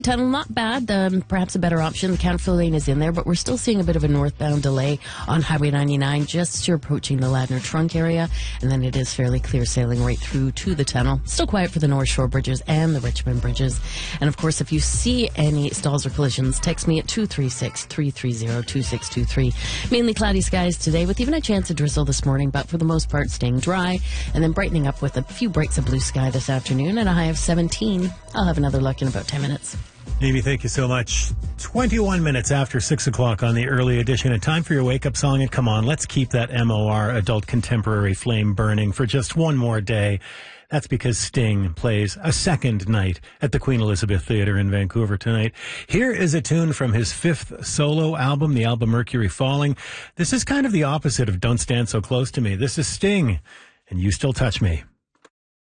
Tunnel, not bad. Perhaps a better option. The Counterflow lane is in there, but we're still seeing a bit of a northbound delay on Highway 99, just you're approaching the Ladner Trunk area, and then it is fairly clear sailing right through to the tunnel. Still quiet for the North Shore bridges and the Richmond bridges. And of course, if you see any stalls or collisions, text me at 236-330-2623. Mainly cloudy skies today, with even a chance of drizzle this morning, but for the most part staying dry, and then brightening up with a few breaks of blue sky this afternoon and a high of 17. I'll have another look in about 10 minutes. Amy, thank you so much. 21 minutes after 6 o'clock on the early edition. And time for your wake-up song. And come on, let's keep that MOR adult contemporary flame burning for just one more day. That's because Sting plays a second night at the Queen Elizabeth Theatre in Vancouver tonight. Here is a tune from his 5th solo album, the album Mercury Falling. This is kind of the opposite of Don't Stand So Close to Me. This is Sting, and You Still Touch Me.